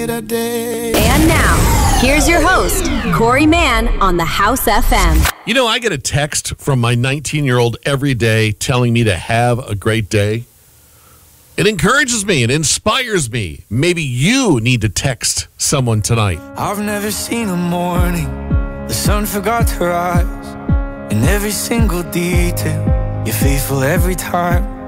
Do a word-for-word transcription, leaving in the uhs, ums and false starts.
And now, here's your host, Corey Mann on the House F M. You know, I get a text from my nineteen-year-old every day telling me to have a great day. It encourages me. It inspires me. Maybe you need to text someone tonight. I've never seen a morning the sun forgot to rise. In every single detail, you're faithful every time.